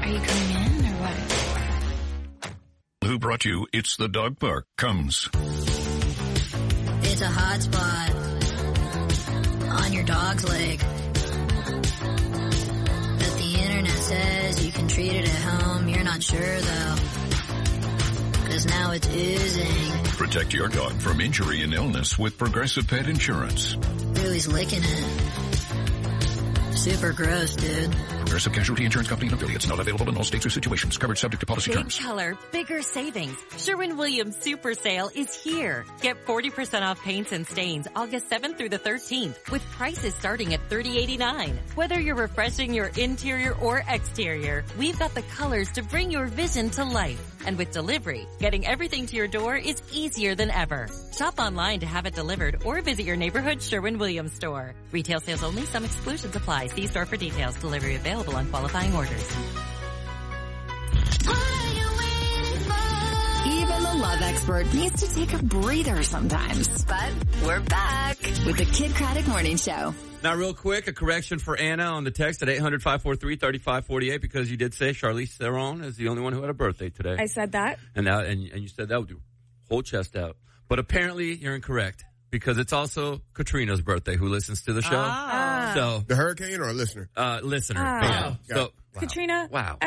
Are you coming in or what? Who brought you It's the Dog Park comes. It's a hot spot on your dog's leg that the internet says you can treat it at home. You're not sure though, 'cause now it's oozing. Protect your dog from injury and illness with Progressive Pet Insurance. Ooh, he's licking it. Super gross, dude. Progressive Casualty Insurance Company and affiliates. Not available in all states or situations. Covered subject to policy Big terms. color, bigger savings. Sherwin-Williams Super Sale is here. Get 40% off paints and stains August 7th through the 13th with prices starting at $30.89. Whether you're refreshing your interior or exterior, we've got the colors to bring your vision to life. And with delivery, getting everything to your door is easier than ever. Shop online to have it delivered or visit your neighborhood Sherwin-Williams store. Retail sales only. Some exclusions apply. See store for details. Delivery available on qualifying orders. Even the love expert needs to take a breather sometimes. But we're back with the Kid Craddock Morning Show. Now, real quick, a correction for Anna on the text at 800-543-3548 because you did say Charlize Theron is the only one who had a birthday today. I said that. And you said that with your whole chest out. But apparently you're incorrect because it's also Katrina's birthday who listens to the show. So the hurricane or a listener? Listener. Wow. So, Katrina, wow.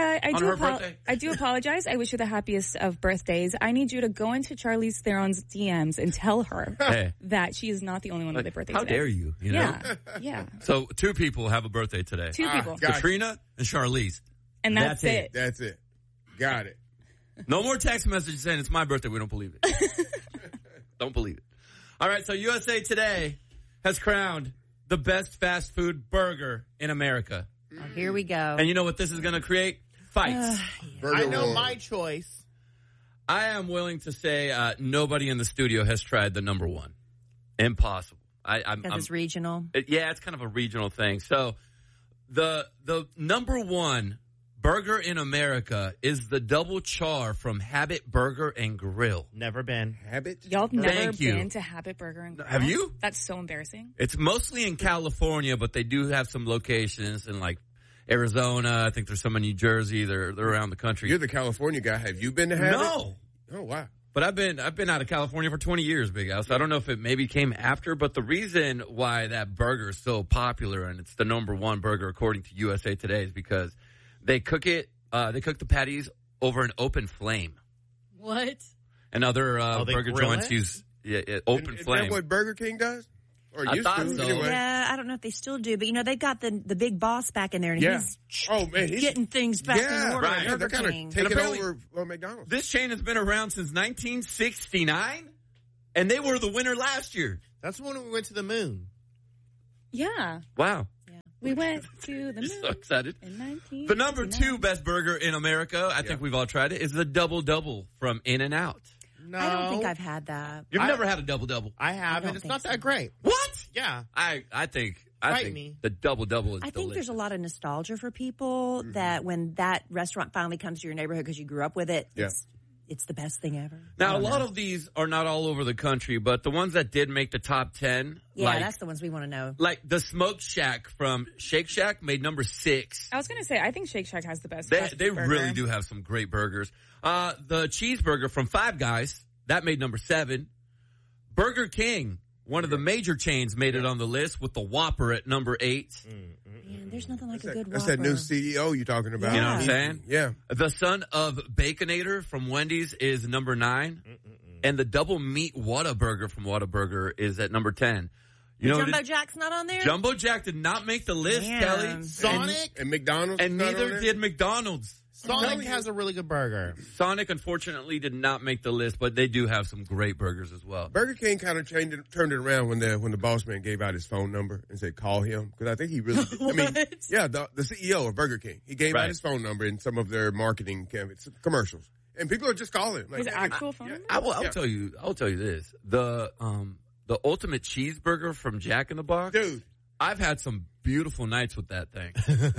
I do apologize. I wish you the happiest of birthdays. I need you to go into Charlize Theron's DMs and tell her that she is not the only one with a birthday how today. dare you? You know? Yeah. So 2 people have a birthday today. 2 people. Katrina and Charlize. And that's it. That's it. Got it. No more text messages saying it's my birthday. We don't believe it. Don't believe it. All right, so USA Today has crowned the best fast food burger in America. Oh, here we go. And you know what this is going to create? Fights. I know my choice. I am willing to say nobody in the studio has tried the number one. Impossible. Because it's regional? It's kind of a regional thing. So the number one burger in America is the double char from Habit Burger and Grill. Never been. Habit? Y'all have never been to Habit Burger and Grill? Have you? That's so embarrassing. It's mostly in California, but they do have some locations in like Arizona. I think there's some in New Jersey. They're around the country. You're the California guy. Have you been to Habit? No. Oh, wow. But I've been out of California for 20 years, Big Al. So I don't know if it maybe came after, but the reason why that burger is so popular and it's the number one burger according to USA Today is because they cook it. They cook the patties over an open flame. What? And other burger joints use open flame. Is that what Burger King does? Or I used thought to, so. anyway. Yeah, I don't know if they still do, but they've got the big boss back in there, and he's getting things back in order. Right. Burger They're kind King. of taking over McDonald's. This chain has been around since 1969, and they were the winner last year. That's when we went to the moon. Yeah. Wow. We went to the moon. So excited. In 1969. The number 2 best burger in America, I think we've all tried it, is the Double Double from In-N-Out. No. I don't think I've had that. You've never had a Double Double? I have, and it's not that great. What? Yeah. I think me. the Double Double is I think delicious. there's a lot of nostalgia for people that when that restaurant finally comes to your neighborhood because you grew up with it, it's the best thing ever. Now, a lot of these are not all over the country, but the ones that did make the top 10. Yeah, that's the ones we want to know. Like the Smoke Shack from Shake Shack made number 6. I was going to say, I think Shake Shack has the best. They really do have some great burgers. The cheeseburger from Five Guys, that made number 7. Burger King, one of the major chains, made it on the list with the Whopper at number 8. Man, there's nothing like a good Whopper. That's that new CEO you're talking about. You know what I'm saying? Yeah. The son of Baconator from Wendy's is number 9. And the double meat Whataburger from Whataburger is at number 10. Jumbo Jack's not on there? Jumbo Jack did not make the list, Kelly. Sonic and McDonald's. And neither did McDonald's. Sonic has a really good burger. Sonic, unfortunately, did not make the list, but they do have some great burgers as well. Burger King kind of turned it around when the boss man gave out his phone number and said, call him. Because I think he really, the CEO of Burger King, he gave out his phone number in some of their marketing commercials. And people are just calling. His actual phone number? I'll tell you this. The ultimate cheeseburger from Jack in the Box. Dude. I've had some beautiful nights with that thing.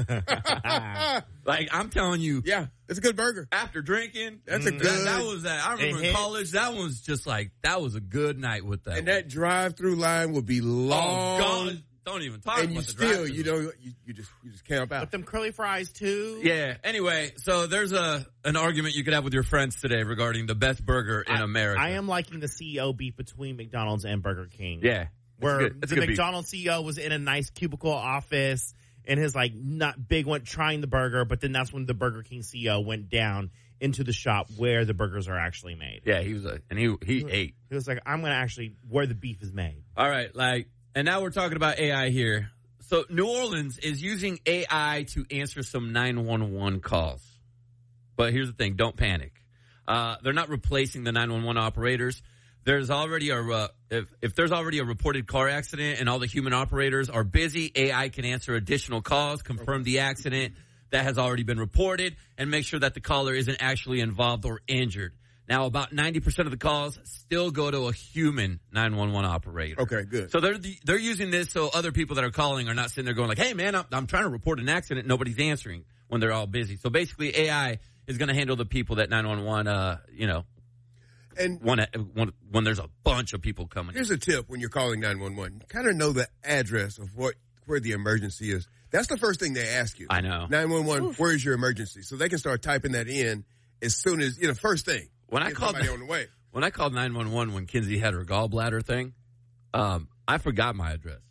Like, I'm telling you. Yeah, it's a good burger. After drinking. That's a good. That was that. I remember in college, that was just like, that was a good night with that. And that drive-through line would be long. Oh, God. Don't even talk and about you the still, drive-thru. you know, you just camp out. With them curly fries too. Yeah. Anyway, so there's an argument you could have with your friends today regarding the best burger in America. I am liking the CEO beef between McDonald's and Burger King. Yeah. Where It's the good beef. McDonald's CEO was in a nice cubicle office and his like not big one trying the burger, but then that's when the Burger King CEO went down into the shop where the burgers are actually made. Yeah, he was he ate. He was like, I'm going to actually where the beef is made. All right, and now we're talking about AI here. So New Orleans is using AI to answer some 911 calls. But here's the thing, don't panic. They're not replacing the 911 operators. There's already if there's already a reported car accident and all the human operators are busy, AI can answer additional calls, confirm the accident that has already been reported, and make sure that the caller isn't actually involved or injured. Now, about 90% of the calls still go to a human 911 operator. Okay, good. So they're using this so other people that are calling are not sitting there going like, hey, man, I'm trying to report an accident. Nobody's answering when they're all busy. So basically AI is going to handle the people that 911, and when there's a bunch of people coming. Here's a tip when you're calling 911. Kind of know the address of where the emergency is. That's the first thing they ask you. I know. 911, where's your emergency? So they can start typing that in as soon as, first thing. When I called somebody on the way. When I called 911 when Kinsey had her gallbladder thing, I forgot my address.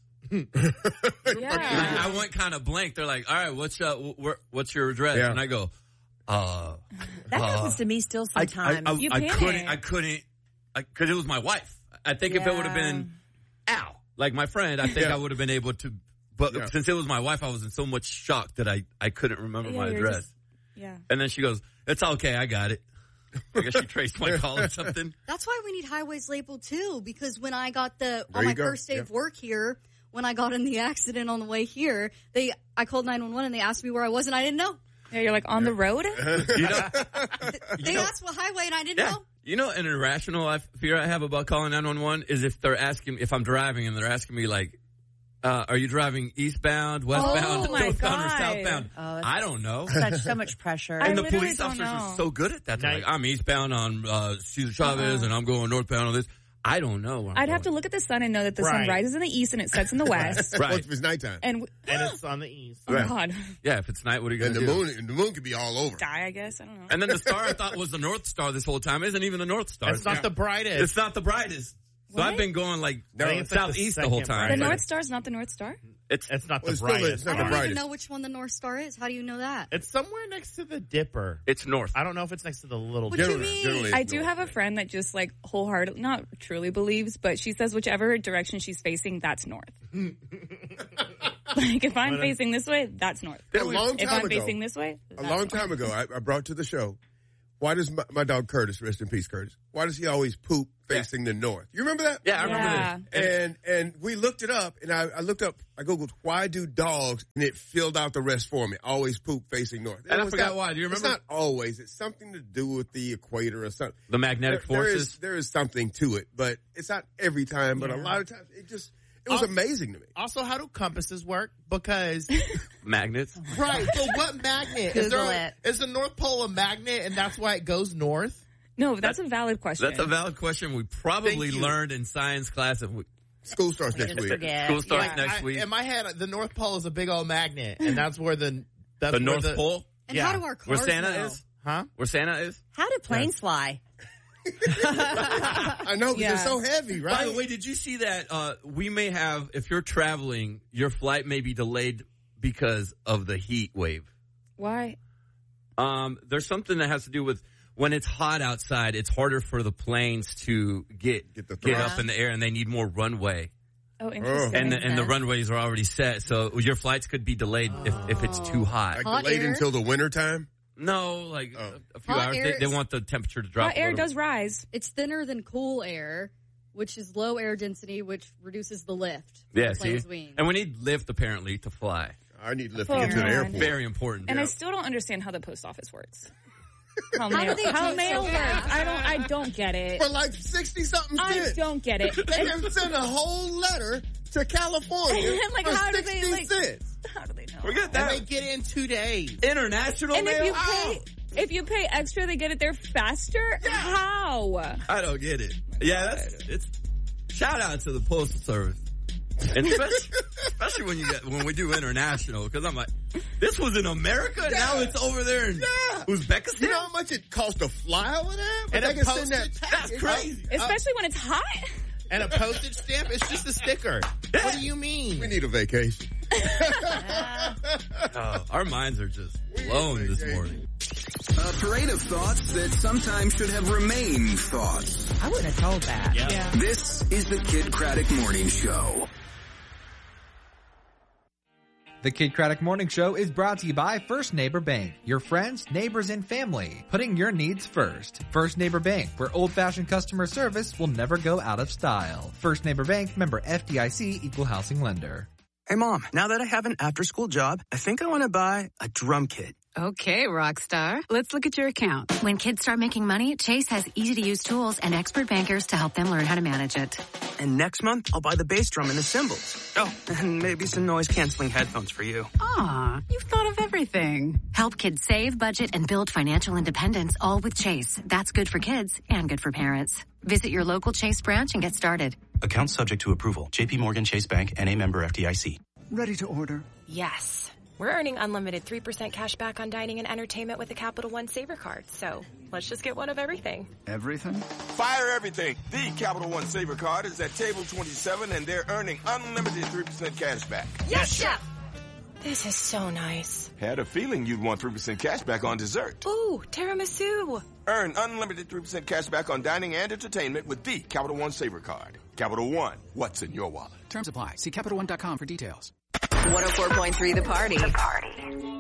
I went kind of blank. They're like, all right, what's your address? Yeah. And I go, that happens to me still sometimes. I couldn't, because it was my wife. I think if it would have been Al, like my friend, I think I would have been able to. But since it was my wife, I was in so much shock that I couldn't remember my address. And then she goes, it's okay, I got it. I guess she traced my call or something. That's why we need highways labeled too, because when I got on my first day of work here, when I got in the accident on the way here, I called 911 and they asked me where I was and I didn't know. Yeah, you're like on the road? They asked what highway and I didn't know. You know, an irrational fear I have about calling 911 is if I'm driving and they're asking me like, are you driving eastbound, westbound, northbound, or southbound? I don't know. So much pressure. And the police officers are so good at that. They're like, I'm eastbound on Cesar Chavez and I'm going northbound on this. I don't know. I'd have to look at the sun and know that the sun rises in the east and it sets in the west. Right. Well, if it's nighttime. And it's on the east. Oh, God. Yeah, if it's night, what are you going to do? And the moon could be all over. Die, I guess. I don't know. And then the star I thought was the North Star this whole time isn't even the North Star. It's not the brightest. It's not the brightest. So I've been going southeast the whole time. The North Star's not the North Star? It's not the brightest. I don't even know which one the North Star is. How do you know that? It's somewhere next to the Dipper. It's north. I don't know if it's next to the Little What Dipper. do you mean? I do have a friend that just like wholeheartedly, not truly believes, but she says whichever direction she's facing, that's north. Like if I'm facing this way, that's north. If I'm facing this way, a long time ago, I brought to the show, why does my dog Curtis, rest in peace Curtis, why does he always poop facing the north? You remember that? Yeah, I remember that. And we looked it up, and I Googled, why do dogs, and it filled out the rest for me, always poop facing north. And I forgot why. Do you remember? It's not always. It's something to do with the equator or something. The magnetic forces? There is something to it, but it's not every time, but a lot of times it was amazing to me. Also, how do compasses work? Because magnets. Right. So what magnet? Is the North Pole a magnet and that's why it goes north? No, that's a valid question. That's a valid question. We probably learned in science class. School starts next week. School starts next week. In my head, the North Pole is a big old magnet, and that's where the North Pole. And how do our cars where Santa know? is? Huh? Where Santa is? How do planes fly? I know, because it's so heavy, right? By the way, did you see that we may have, if you're traveling, your flight may be delayed because of the heat wave? Why? There's something that has to do with when it's hot outside, it's harder for the planes to get up in the air, and they need more runway. Oh, interesting. And the runways are already set, so your flights could be delayed if it's too hot. Like delayed until the winter time? No, like a few hours. They want the temperature to drop. Hot air does rise. It's thinner than cool air, which is low air density, which reduces the lift. Yeah, see? And we need lift, apparently, to fly. I need lift to get to the airport. Very important. And I still don't understand how the post office works. How mail works. I don't get it. For like 60-something cents. I don't get it. They can send a whole letter to California like, for how 60 do they, cents. How do they know? Forget that. And they get in 2 days. International and mail? If you pay extra, they get it there faster? Yeah. How? I don't get it. Yeah, it's shout out to the Postal Service. And especially when we do international, because I'm like, this was in America, and now it's over there in Uzbekistan. You know how much it costs to fly over there? But And they a can send postage, that's crazy. Especially when it's hot. And a postage stamp, it's just a sticker. What do you mean? We need a vacation. Our minds are just blown this morning. A parade of thoughts that sometimes should have remained thoughts. I wouldn't have told that. Yeah. This is the Kid Craddock Morning Show. The Kid Craddock Morning Show is brought to you by First Neighbor Bank. Your friends, neighbors, and family. Putting your needs first. First Neighbor Bank, where old-fashioned customer service will never go out of style. First Neighbor Bank, member FDIC, equal housing lender. Hey, Mom, now that I have an after-school job, I think I want to buy a drum kit. Okay, Rockstar. Let's look at your account. When kids start making money, Chase has easy-to-use tools and expert bankers to help them learn how to manage it. And next month, I'll buy the bass drum and the cymbals. Oh, and maybe some noise-canceling headphones for you. Aw, you've thought of everything. Help kids save, budget, and build financial independence, all with Chase. That's good for kids and good for parents. Visit your local Chase branch and get started. Account subject to approval. JP Morgan Chase Bank, N.A. member FDIC. Ready to order? Yes. We're earning unlimited 3% cash back on dining and entertainment with a Capital One Saver card. So let's just get one of everything. Everything? Fire everything. The Capital One Saver card is at table 27 and they're earning unlimited 3% cash back. Yes, Chef! This is so nice. Had a feeling you'd want 3% cash back on dessert. Ooh, tiramisu. Earn unlimited 3% cash back on dining and entertainment with the Capital One Saver card. Capital One, what's in your wallet? Terms apply. See CapitalOne.com for details. 104.3 The Party.